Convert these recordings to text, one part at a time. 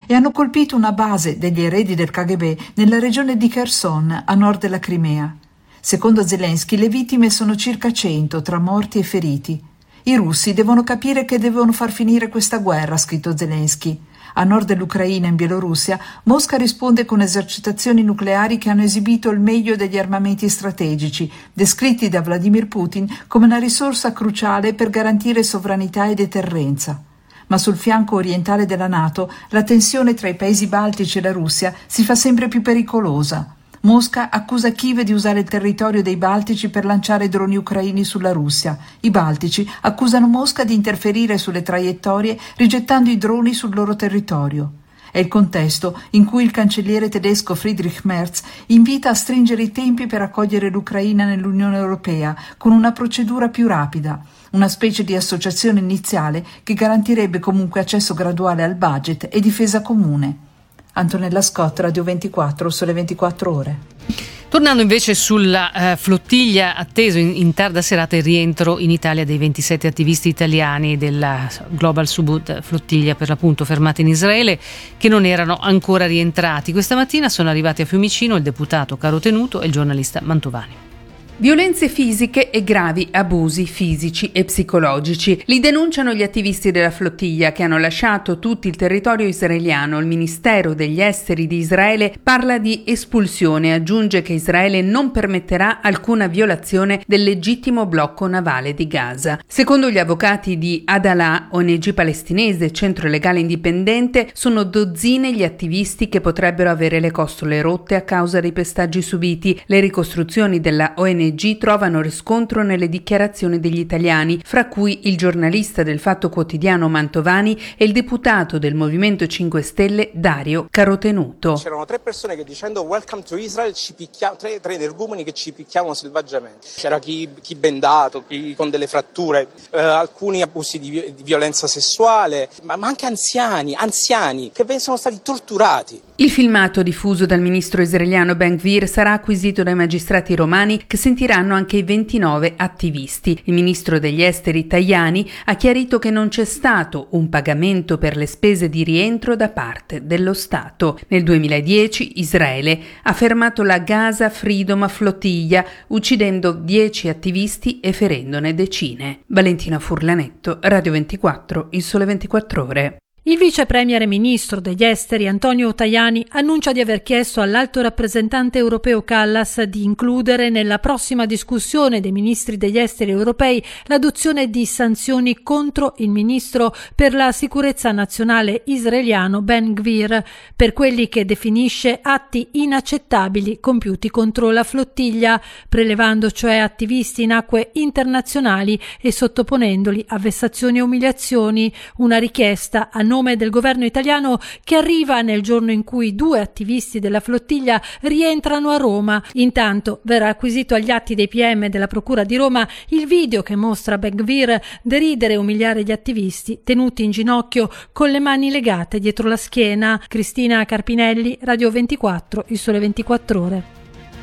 e hanno colpito una base degli eredi del KGB nella regione di Kherson, a nord della Crimea. Secondo Zelensky, le vittime sono circa 100 tra morti e feriti. I russi devono capire che devono far finire questa guerra, ha scritto Zelensky. A nord dell'Ucraina, in Bielorussia, Mosca risponde con esercitazioni nucleari che hanno esibito il meglio degli armamenti strategici, descritti da Vladimir Putin come una risorsa cruciale per garantire sovranità e deterrenza. Ma sul fianco orientale della NATO, la tensione tra i paesi baltici e la Russia si fa sempre più pericolosa. Mosca accusa Kiev di usare il territorio dei Baltici per lanciare droni ucraini sulla Russia. I Baltici accusano Mosca di interferire sulle traiettorie rigettando i droni sul loro territorio. È il contesto in cui il cancelliere tedesco Friedrich Merz invita a stringere i tempi per accogliere l'Ucraina nell'Unione Europea con una procedura più rapida, una specie di associazione iniziale che garantirebbe comunque accesso graduale al budget e difesa comune. Antonella Scott, Radio 24, Sole 24 Ore. Tornando invece sulla flottiglia, atteso in tarda serata il rientro in Italia dei 27 attivisti italiani della Global Subud, flottiglia per l'appunto fermata in Israele, che non erano ancora rientrati. Questa mattina sono arrivati a Fiumicino il deputato Caro Tenuto e il giornalista Mantovani. Violenze fisiche e gravi abusi fisici e psicologici. Li denunciano gli attivisti della flottiglia che hanno lasciato tutto il territorio israeliano. Il Ministero degli Esteri di Israele parla di espulsione e aggiunge che Israele non permetterà alcuna violazione del legittimo blocco navale di Gaza. Secondo gli avvocati di Adalah, ONG palestinese, centro legale indipendente, sono dozzine gli attivisti che potrebbero avere le costole rotte a causa dei pestaggi subiti. Le ricostruzioni della ONG trovano riscontro nelle dichiarazioni degli italiani, fra cui il giornalista del Fatto Quotidiano Mantovani e il deputato del Movimento 5 Stelle Dario Carotenuto. C'erano 3 persone che dicendo welcome to Israel ci picchiavano, 3 energumeni che ci picchiavano selvaggiamente. C'era chi bendato, chi con delle fratture, alcuni abusi di violenza sessuale, ma anche anziani che sono stati torturati. Il filmato diffuso dal ministro israeliano Ben Gvir sarà acquisito dai magistrati romani che sentiranno anche i 29 attivisti. Il ministro degli esteri Tajani ha chiarito che non c'è stato un pagamento per le spese di rientro da parte dello Stato. Nel 2010 Israele ha fermato la Gaza Freedom Flottiglia, uccidendo 10 attivisti e ferendone decine. Valentina Furlanetto, Radio 24, Il Sole 24 Ore. Il vice premier e ministro degli esteri Antonio Tajani annuncia di aver chiesto all'alto rappresentante europeo Kallas di includere nella prossima discussione dei ministri degli esteri europei l'adozione di sanzioni contro il ministro per la sicurezza nazionale israeliano Ben Gvir per quelli che definisce atti inaccettabili compiuti contro la flottiglia, prelevando cioè attivisti in acque internazionali e sottoponendoli a vessazioni e umiliazioni, una richiesta a nome del governo italiano che arriva nel giorno in cui 2 attivisti della flottiglia rientrano a Roma. Intanto verrà acquisito agli atti dei PM della Procura di Roma il video che mostra Ben Gvir deridere e umiliare gli attivisti tenuti in ginocchio con le mani legate dietro la schiena. Cristina Carpinelli, Radio 24, Il Sole 24 Ore.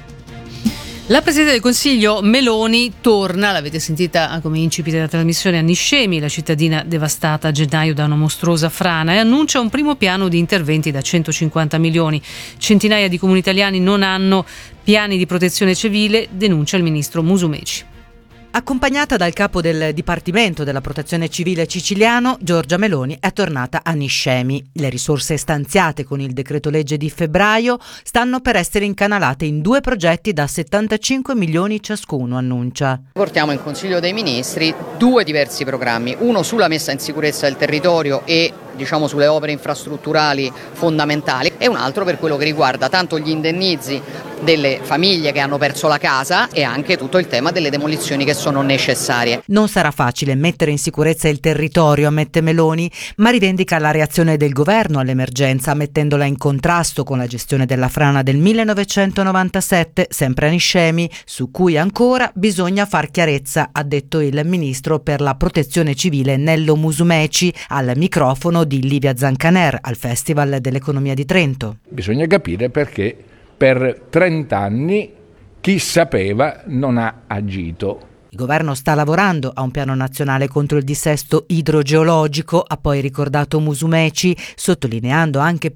La Presidente del Consiglio Meloni torna, l'avete sentita come incipit della trasmissione, a Niscemi, la cittadina devastata a gennaio da una mostruosa frana, e annuncia un primo piano di interventi da 150 milioni. Centinaia di comuni italiani non hanno piani di protezione civile, denuncia il ministro Musumeci. Accompagnata dal capo del Dipartimento della Protezione Civile siciliano, Giorgia Meloni è tornata a Niscemi. Le risorse stanziate con il decreto legge di febbraio stanno per essere incanalate in 2 progetti da 75 milioni ciascuno, annuncia. Portiamo in Consiglio dei Ministri 2 diversi programmi, uno sulla messa in sicurezza del territorio e sulle opere infrastrutturali fondamentali, e un altro per quello che riguarda tanto gli indennizzi delle famiglie che hanno perso la casa e anche tutto il tema delle demolizioni che sono necessarie. Non sarà facile mettere in sicurezza il territorio, ammette Meloni, ma rivendica la reazione del governo all'emergenza, mettendola in contrasto con la gestione della frana del 1997, sempre a Niscemi, su cui ancora bisogna far chiarezza, ha detto il ministro per la protezione civile Nello Musumeci al microfono di Livia Zancaner al Festival dell'Economia di Trento. Bisogna capire perché per 30 anni chi sapeva non ha agito. Il governo sta lavorando a un piano nazionale contro il dissesto idrogeologico, ha poi ricordato Musumeci, sottolineando anche